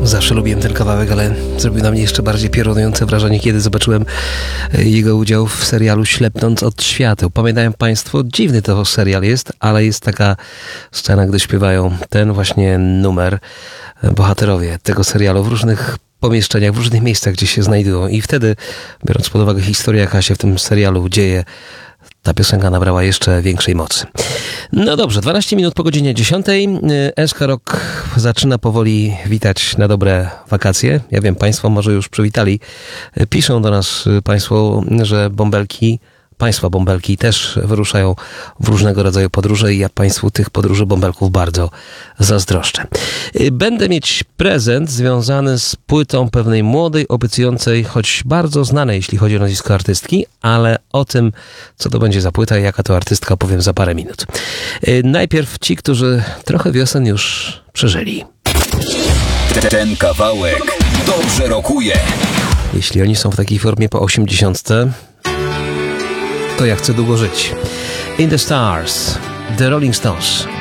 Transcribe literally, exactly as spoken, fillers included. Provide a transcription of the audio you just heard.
Zawsze lubiłem ten kawałek, ale zrobił na mnie jeszcze bardziej piorunujące wrażenie, kiedy zobaczyłem jego udział w serialu Ślepnąc od świateł. Pamiętają Państwo? Dziwny to serial jest, ale jest taka scena, gdy śpiewają ten właśnie numer bohaterowie tego serialu w różnych pomieszczeniach, w różnych miejscach, gdzie się znajdują. I wtedy, biorąc pod uwagę historię, jaka się w tym serialu dzieje, ta piosenka nabrała jeszcze większej mocy. No dobrze, dwanaście minut po godzinie dziesiątej. S K Rock zaczyna powoli witać na dobre wakacje. Ja wiem, Państwo może już przywitali. Piszą do nas Państwo, że bąbelki, Państwa bąbelki też wyruszają w różnego rodzaju podróże i ja Państwu tych podróży bąbelków bardzo zazdroszczę. Będę mieć prezent związany z płytą pewnej młodej, obiecującej, choć bardzo znanej, jeśli chodzi o nazwisko artystki, ale o tym, co to będzie za płyta i jaka to artystka, powiem za parę minut. Najpierw ci, którzy trochę wiosen już przeżyli. Ten kawałek dobrze rokuje. Jeśli oni są w takiej formie po osiemdziesiątce, to ja chcę długo żyć. In the Stars, The Rolling Stones.